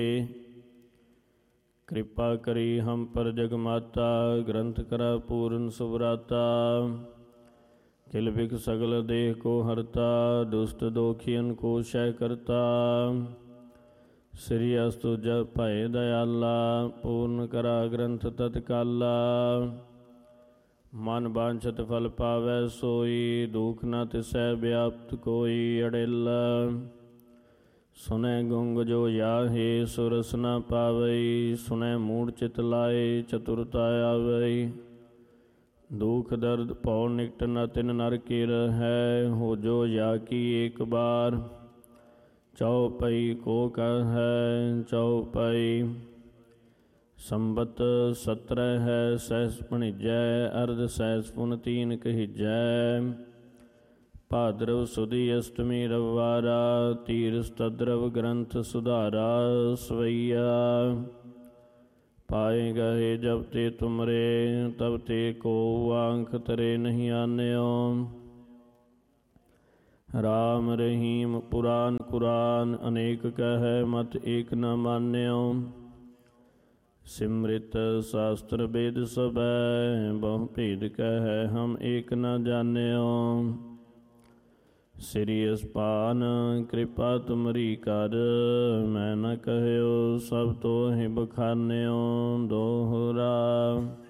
कृपा करी हम पर जगमाता, ग्रंथ करा पूर्ण सुभराता। किल बिक सगल देह को हरता, दुष्ट दोखियन को शय करता। श्री अस्तु जप भय दयाला, पूर्ण करा ग्रंथ तत्काला। मन बांछत फल पावै सोई, दुख न तिसै व्याप्त कोई अड़िल। सुनै गुंग जो याहे, सुरस न पावई। सुनै मूढ़ चित लाए, चतुरता आवई। दुख दर्द भौ निकट न तिन नर की है, हो जो या की एक बार। चौपई को कह है चौपई, संबत 17 है सहस भणिजै। अर्ध सहस पुन 3 कहिजै। भाद्रव सुदी अष्टमी रविवारा, तीर तद्रव ग्रंथ सुधारा। सवैया पाए गए जब ते तुमरे, तब ते को आंख तरे नहीं आन्यो। राम रहीम पुराण कुरान, अनेक कह मत एक न मान्यो। सिमृत शास्त्र वेद सबै, बहु भेद कह हम एक न जान्यो। श्री अस्पान कृपा तुमरी कर, मैं न कहयो सब तो ही बखान्यो। दोहरा